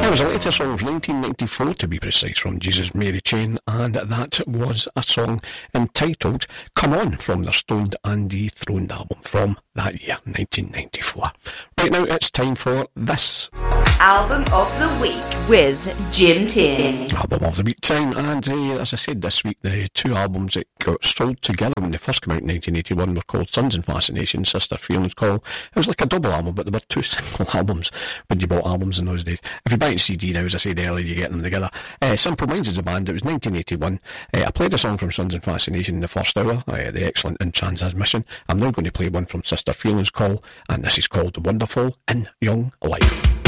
was a later song from 1994 to be precise, from Jesus Mary Chain, and that was a song entitled Come On from their Stoned and Dethroned album from that year, 1994. Right now it's time for this Album of the Week with Jim Tierney. Album of the Week time, and as I said this week, the two albums that got sold together when they first came out in 1981 were called Sons and Fascination, Sister Feelings Call. It was like a double album, but there were two single albums when you bought albums in those days. If you buy a CD now, as I said earlier, you get them together. Simple Minds is a band. It was 1981. I played a song from Sons and Fascination in the first hour, the excellent In Transmission. I'm now going to play one from Sister Feelings Call, and this is called Wonderful in Young Life.